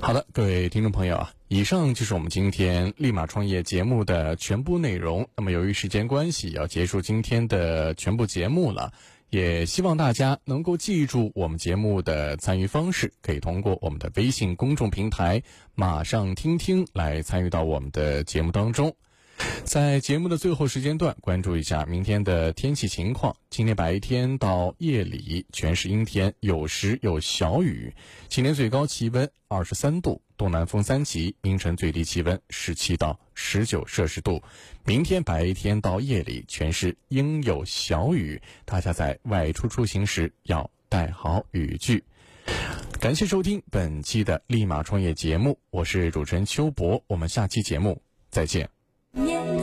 好的，各位听众朋友啊，以上就是我们今天立马创业节目的全部内容。那么由于时间关系，要结束今天的全部节目了，也希望大家能够记住我们节目的参与方式，可以通过我们的微信公众平台马上听听来参与到我们的节目当中。在节目的最后时间段，关注一下明天的天气情况。今天白天到夜里全是阴天，有时有小雨。今天最高气温23度，东南风3级，凌晨最低气温17到19摄氏度。明天白天到夜里全是阴有小雨，大家在外出行时要带好雨具。感谢收听本期的立马创业节目，我是主持人邱博，我们下期节目再见。